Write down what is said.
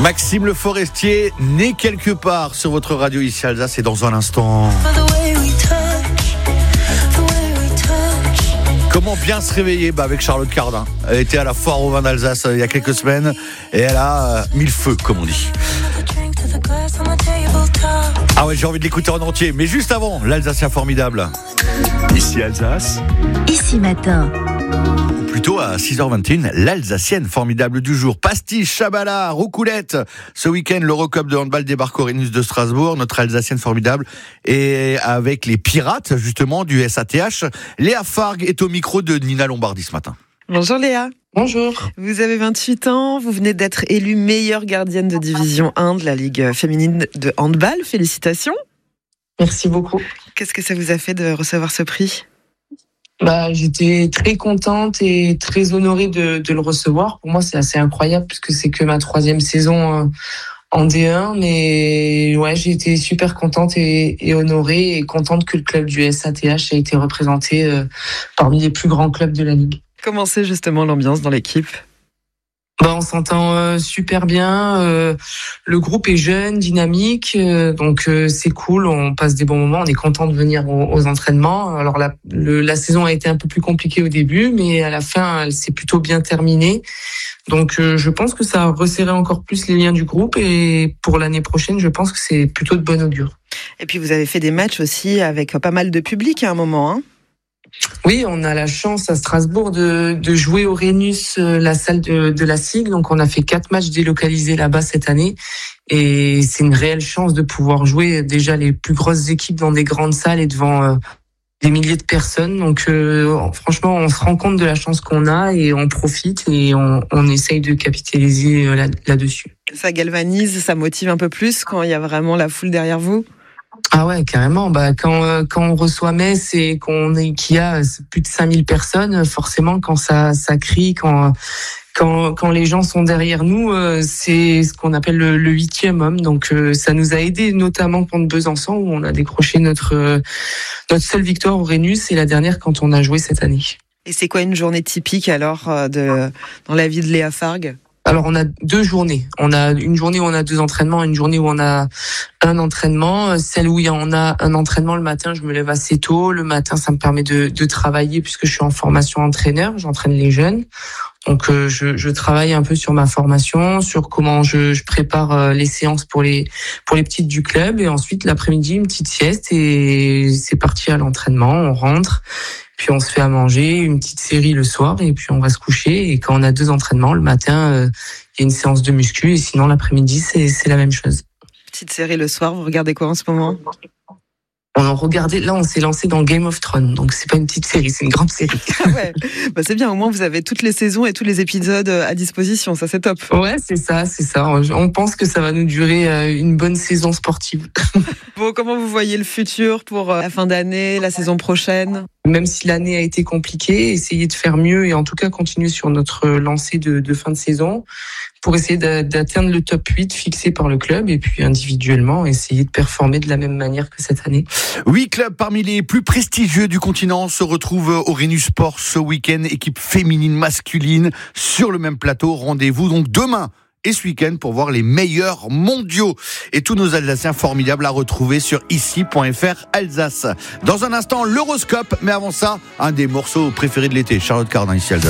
Maxime Le Forestier, né quelque part sur votre radio ici Alsace, et dans un instant. Comment bien se réveiller avec Charlotte Cardin. Elle était à la foire au vin d'Alsace il y a quelques semaines et elle a mis le feu, comme on dit. Ah ouais, j'ai envie de l'écouter en entier, mais juste avant, l'Alsacien formidable. Ici Alsace. Ici matin. Ou plutôt à 6h21, l'Alsacienne formidable du jour. Pastiche, Chabala, Roucoulette. Ce week-end, l'Eurocup de handball débarque au Rhenus de Strasbourg. Notre Alsacienne formidable est avec les Pirates, justement, du SATH. Léa Fargue est au micro de Nina Lombardi ce matin. Bonjour Léa. Bonjour. Vous avez 28 ans, vous venez d'être élue meilleure gardienne de division 1 de la Ligue féminine de handball. Félicitations. Merci beaucoup. Qu'est-ce que ça vous a fait de recevoir ce prix ? J'étais très contente et très honorée de le recevoir. Pour moi, c'est assez incroyable puisque c'est que ma 3e saison en D1. Mais ouais, j'ai été super contente et honorée et contente que le club du SATH ait été représenté parmi les plus grands clubs de la Ligue. Comment c'est justement l'ambiance dans l'équipe ? On s'entend super bien. Le groupe est jeune, dynamique, donc c'est cool. On passe des bons moments. On est content de venir aux entraînements. Alors la saison a été un peu plus compliquée au début, mais à la fin, elle s'est plutôt bien terminée. Donc je pense que ça a resserré encore plus les liens du groupe. Et pour l'année prochaine, je pense que c'est plutôt de bon augure. Et puis vous avez fait des matchs aussi avec pas mal de public à un moment, hein ? Oui, on a la chance à Strasbourg de jouer au Rhenus, la salle de la SIG. Donc on a fait 4 matchs délocalisés là-bas cette année. Et c'est une réelle chance de pouvoir jouer déjà les plus grosses équipes dans des grandes salles et devant des milliers de personnes. Donc franchement, on se rend compte de la chance qu'on a et on profite et on essaye de capitaliser là-dessus. Ça galvanise, ça motive un peu plus quand il y a vraiment la foule derrière vous ? Ah ouais, carrément. Quand on reçoit Metz et qu'il y a plus de 5000 personnes, forcément, quand ça crie, quand les gens sont derrière nous, c'est ce qu'on appelle le 8e homme. Donc, ça nous a aidé, notamment contre Besançon, où on a décroché notre seule victoire au Rhenus et la dernière quand on a joué cette année. Et c'est quoi une journée typique alors dans la vie de Léa Fargue ? Alors, on a 2 journées. On a une journée où on a 2 entraînements, une journée où on a un entraînement. Celle où on a un entraînement le matin, je me lève assez tôt. Le matin, ça me permet de travailler puisque je suis en formation entraîneur. J'entraîne les jeunes. Donc, je travaille un peu sur ma formation, sur comment je prépare les séances pour les petites du club. Et ensuite, l'après-midi, une petite sieste et c'est parti à l'entraînement. On rentre. Puis on se fait à manger, une petite série le soir et puis on va se coucher. Et quand on a 2 entraînements, le matin, il y a une séance de muscu et sinon l'après-midi, c'est la même chose. Petite série le soir, vous regardez quoi en ce moment ? On s'est lancé dans Game of Thrones, donc c'est pas une petite série, c'est une grande série. Ouais, c'est bien, au moins vous avez toutes les saisons et tous les épisodes à disposition, ça c'est top. Ouais, c'est ça. On pense que ça va nous durer une bonne saison sportive. Bon, comment vous voyez le futur pour la fin d'année, la saison prochaine ? Même si l'année a été compliquée, essayer de faire mieux et en tout cas continuer sur notre lancée de fin de saison pour essayer d'atteindre le top 8 fixé par le club et puis individuellement essayer de performer de la même manière que cette année. 8 clubs parmi les plus prestigieux du continent se retrouvent au Rhenus Sport ce week-end, équipe féminine, masculine, sur le même plateau. Rendez-vous donc demain et ce week-end pour voir les meilleurs mondiaux. Et tous nos Alsaciens formidables à retrouver sur ici.fr Alsace. Dans un instant, l'Euroscope, mais avant ça, un des morceaux préférés de l'été, Charlotte Cardin, ici Alsace.